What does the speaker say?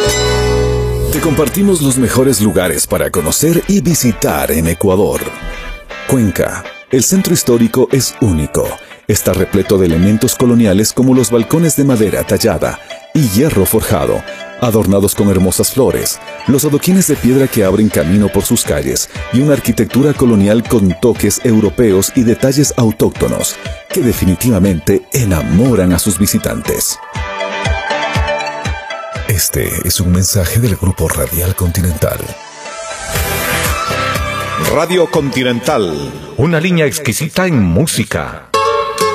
Te compartimos los mejores lugares para conocer y visitar en Ecuador. Cuenca. El centro histórico es único. Está repleto de elementos coloniales como los balcones de madera tallada y hierro forjado, adornados con hermosas flores, los adoquines de piedra que abren camino por sus calles y una arquitectura colonial con toques europeos y detalles autóctonos que definitivamente enamoran a sus visitantes. Este es un mensaje del Grupo Radial Continental. Radio Continental. Una línea exquisita en música.